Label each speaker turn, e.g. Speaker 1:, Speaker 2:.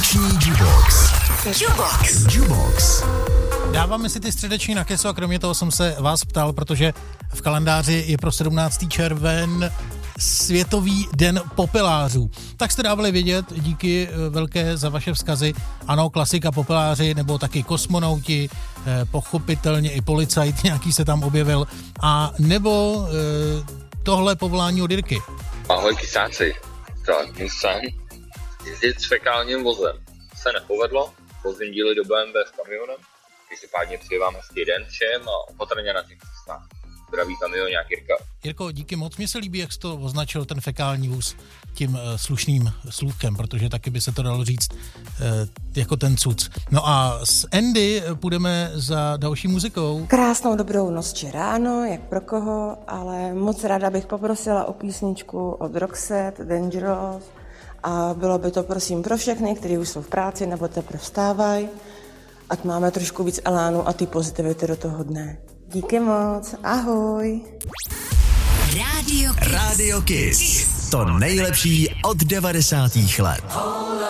Speaker 1: Středeční Jukebox. Jukebox.
Speaker 2: Dáváme si ty středeční na keso a kromě toho jsem se vás ptal, protože v kalendáři je pro 17. červen Světový den popelářů. Tak jste dávali vědět, díky velké za vaše vzkazy. Ano, klasika popeláři, nebo taky kosmonauti, pochopitelně i policajt nějaký se tam objevil. A nebo tohle povolání od Jirky.
Speaker 3: Ahoj kysáci, tak můj sen jezdit s fekálním vozem. Se nepovedlo, vozím díly do BMW s kamionem, každopádně přeji vám hezký den všem a opatrně na těch cestách. Zdraví kamionák Jirka.
Speaker 2: Jirko, díky moc, mně se líbí, jak jsi to označil, ten fekální vůz, tím slušným slůvkem, protože taky by se to dalo říct jako ten cuc. No a s Andy půjdeme za další muzikou.
Speaker 4: Krásnou dobrou noc či ráno, jak pro koho, ale moc ráda bych poprosila o písničku od Roxette, Dangerous, a bylo by to prosím pro všechny, kteří už jsou v práci nebo teprve vstávají, ať máme trošku víc elánu a ty pozitivity do toho dne. Díky moc, ahoj.
Speaker 1: Radio Kiss. To nejlepší od 90. let.